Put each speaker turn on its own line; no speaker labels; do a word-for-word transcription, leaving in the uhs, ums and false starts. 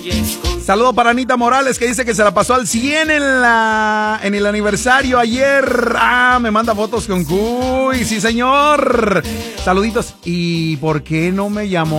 Saludo para Anita Morales, que dice que se la pasó al cien en la en el aniversario ayer. Ah, me manda fotos con Cuy. Sí, señor. Saluditos. ¿Y por qué no me llamó?